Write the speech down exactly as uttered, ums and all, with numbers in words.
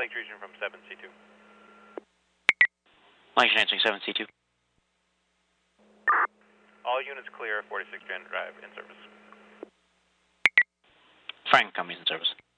Lake Region from seven C two. Lake answering seven C two. All units clear, forty-six Janet Drive, in service. Frank company's in service.